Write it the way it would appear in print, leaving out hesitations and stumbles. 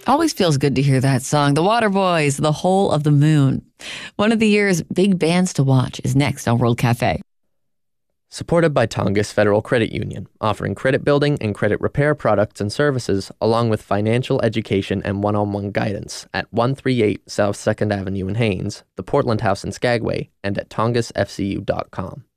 Always feels good to hear that song. The Waterboys, The Hole of the Moon. One of the year's big bands to watch is next on World Cafe. Supported by Tongass Federal Credit Union, offering credit building and credit repair products and services, along with financial education and one-on-one guidance at 138 South 2nd Avenue in Haines, the Portland House in Skagway, and at tongassfcu.com.